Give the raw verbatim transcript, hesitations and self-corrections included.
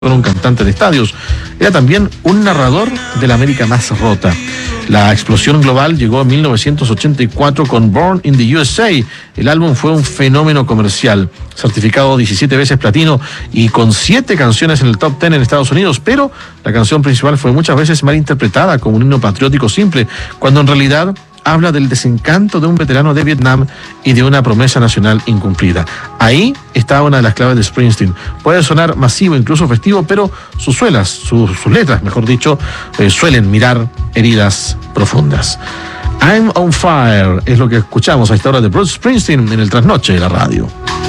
un cantante de estadios, era también un narrador de la América más rota. La explosión global llegó en mil novecientos ochenta y cuatro con Born in the U S A. El álbum fue un fenómeno comercial, certificado diecisiete veces platino y con siete canciones en el top diez en Estados Unidos, pero la canción principal fue muchas veces mal interpretada como un himno patriótico simple, cuando en realidad habla del desencanto de un veterano de Vietnam y de una promesa nacional incumplida. Ahí está una de las claves de Springsteen. Puede sonar masivo, incluso festivo, pero sus suelas, sus, sus letras, mejor dicho, eh, suelen mirar heridas profundas. I'm on fire es lo que escuchamos a esta hora de Bruce Springsteen en el trasnoche de la radio.